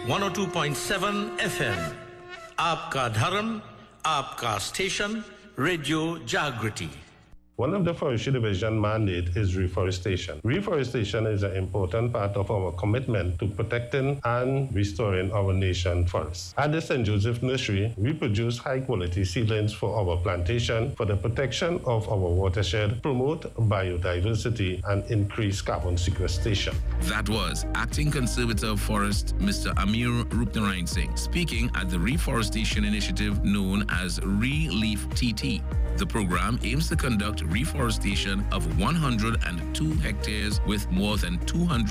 102.7 FM. आपका धर्म, आपका स्टेशन, रेडियो जागृति. One of the Forestry Division mandate is reforestation. Reforestation is an important part of our commitment to protecting and restoring our nation's forests. At the St. Joseph Nursery, we produce high-quality seedlings for our plantation for the protection of our watershed, promote biodiversity, and increase carbon sequestration. That was Acting Conservator of Forest, Mr. Amir Rupnarayan Singh, speaking at the reforestation initiative known as Re-Leaf TT. The program aims to conduct reforestation of 102 hectares with more than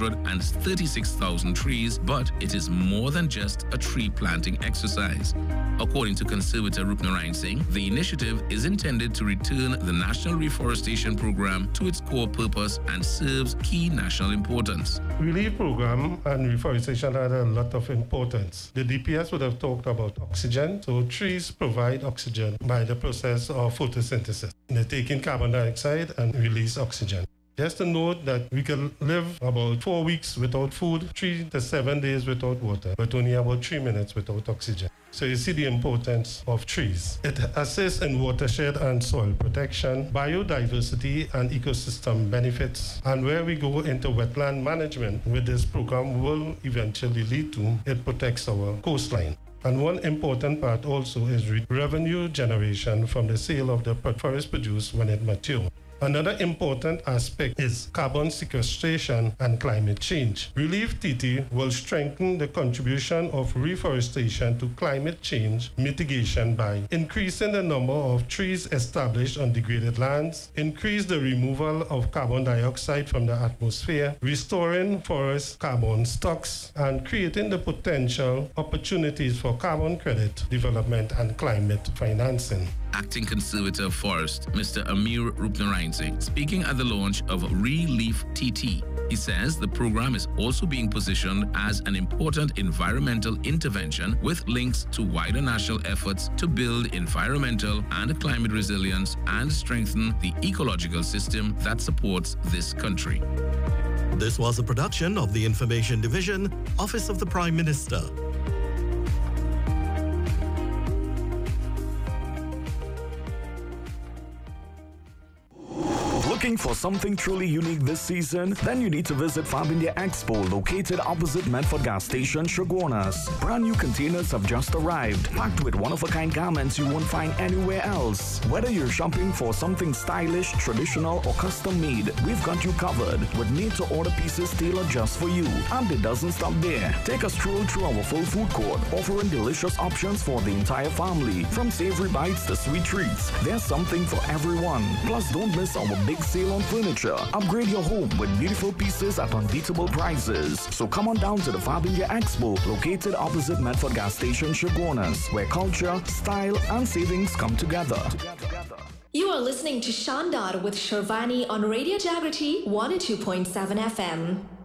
236,000 trees, but it is more than just a tree planting exercise. According to Conservator Rupnarayan Singh, the initiative is intended to return the National Reforestation Program to its core purpose and serves key national importance. Relief program and reforestation had a lot of importance. The DPS would have talked about oxygen. So trees provide oxygen by the process of photosynthesis. They take in carbon dioxide and release oxygen. Just to note that we can live about 4 weeks without food, 3 to 7 days without water, but only about 3 minutes without oxygen. So you see the importance of trees. It assists in watershed and soil protection, biodiversity and ecosystem benefits. And where we go into wetland management with this program will eventually lead to, it protects our coastline. And one important part also is revenue generation from the sale of the forest produce when it matures. Another important aspect is carbon sequestration and climate change. Relief TT will strengthen the contribution of reforestation to climate change mitigation by increasing the number of trees established on degraded lands, increase the removal of carbon dioxide from the atmosphere, restoring forest carbon stocks, and creating the potential opportunities for carbon credit development and climate financing. Acting Conservator of Forest, Mr. Amir Rupnarayan Singh, speaking at the launch of Re-Leaf TT. He says the program is also being positioned as an important environmental intervention with links to wider national efforts to build environmental and climate resilience and strengthen the ecological system that supports this country. This was a production of the Information Division, Office of the Prime Minister. Looking for something truly unique this season? Then you need to visit Fab India Expo, located opposite Medford Gas Station, Shogunas. Brand new containers have just arrived, packed with one-of-a-kind garments you won't find anywhere else. Whether you're shopping for something stylish, traditional, or custom-made, we've got you covered with made-to-order pieces tailored just for you. And it doesn't stop there. Take a stroll through our full food court, offering delicious options for the entire family. From savory bites to sweet treats, there's something for everyone. Plus, don't miss our big sale on furniture. Upgrade your home with beautiful pieces at unbeatable prices. So come on down to the Fab India Expo, located opposite Medford Gas Station, Shogunas, where culture, style, and savings come together. You are listening to Shandar with Shervani on Radio Jagriti 102.7 FM.